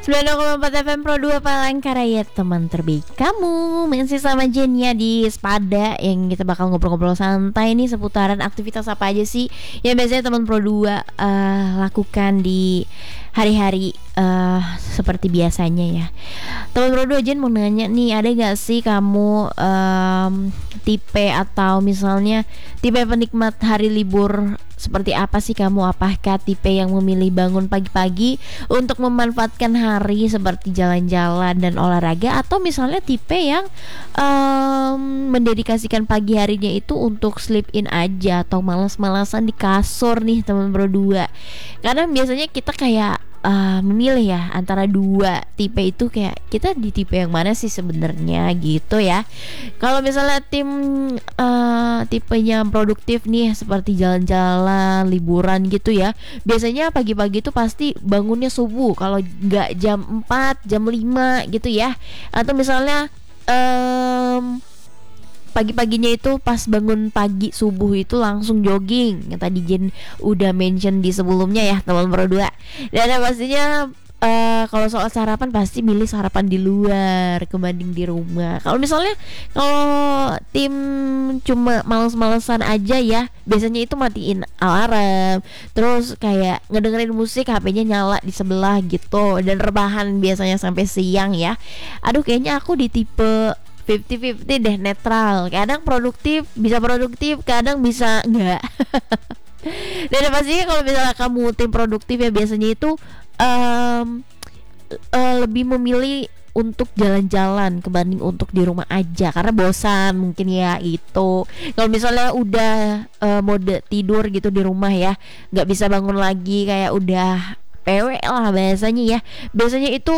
90,4 FM Pro 2 Palangkaraya, teman terbaik kamu. Masih sama Jenia di Spada, yang kita bakal ngobrol-ngobrol santai nih seputaran aktivitas apa aja sih yang biasanya teman Pro 2 lakukan di hari-hari seperti biasanya ya. Teman Pro 2, Jen mau nanya nih, ada gak sih kamu tipe atau misalnya tipe penikmat hari libur seperti apa sih kamu? Apakah tipe yang memilih bangun pagi-pagi untuk memanfaatkan hari seperti jalan-jalan dan olahraga, atau misalnya tipe yang mendedikasikan pagi harinya itu untuk sleep in aja atau malas-malasan di kasur nih teman berdua? Karena biasanya kita kayak memilih ya antara dua tipe itu, kayak kita di tipe yang mana sih sebenarnya gitu ya. Kalau misalnya tipenya produktif nih seperti jalan-jalan, liburan gitu ya, biasanya pagi-pagi itu pasti bangunnya subuh, kalau nggak jam 4, jam 5 gitu ya. Atau misalnya pagi-paginya itu pas bangun pagi subuh itu langsung jogging, yang tadi Jen udah mention di sebelumnya ya teman berdua. Dan yang pastinya kalau soal sarapan pasti milih sarapan di luar kebanding di rumah. Kalau misalnya kalau tim cuma males-malesan aja ya, biasanya itu matiin alarm, terus kayak ngedengerin musik, HP-nya nyala di sebelah gitu, dan rebahan biasanya sampai siang ya. Aduh, kayaknya aku di tipe 50-50 deh, netral. Kadang produktif, kadang bisa enggak. Dan pastinya kalau misalnya kamu tim produktif ya, biasanya itu lebih memilih untuk jalan-jalan kebanding untuk di rumah aja, karena bosan mungkin ya itu. Kalau misalnya udah mode tidur gitu di rumah ya, nggak bisa bangun lagi, kayak udah PW lah biasanya ya. Biasanya itu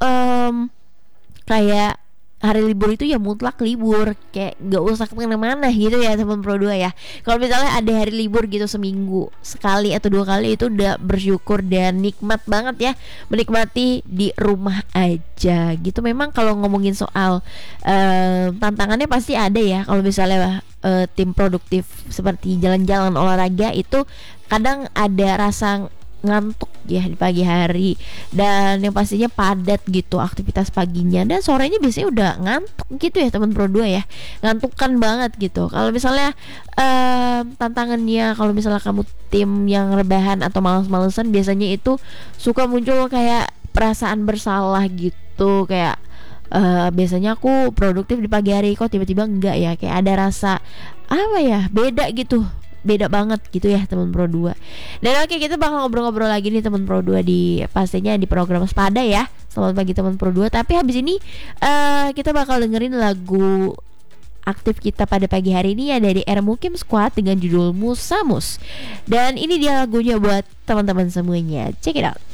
kayak hari libur itu ya mutlak libur, kayak gak usah kemana-mana gitu ya teman Pro 2 ya. Kalau misalnya ada hari libur gitu seminggu sekali atau 2 kali, itu udah bersyukur dan nikmat banget ya, menikmati di rumah aja gitu. Memang kalau ngomongin soal tantangannya pasti ada ya. Kalau misalnya tim produktif seperti jalan-jalan, olahraga, itu kadang ada rasa ngantuk ya di pagi hari, dan yang pastinya padat gitu aktivitas paginya, dan sorenya biasanya udah ngantuk gitu ya teman Pro 2 ya, ngantukan banget gitu. Kalau misalnya tantangannya, kalau misalnya kamu tim yang rebahan atau males-malesan, biasanya itu suka muncul kayak perasaan bersalah gitu, kayak biasanya aku produktif di pagi hari, kok tiba-tiba enggak ya, kayak ada rasa apa ya, beda banget gitu ya teman Pro 2. Dan oke, kita bakal ngobrol-ngobrol lagi nih teman Pro 2 di pastinya di program Spada ya. Selamat pagi teman Pro 2. Tapi habis ini kita bakal dengerin lagu aktif kita pada pagi hari ini ya, dari R Mukim Squad dengan judul Musamus. Dan ini dia lagunya buat teman-teman semuanya. Check it out.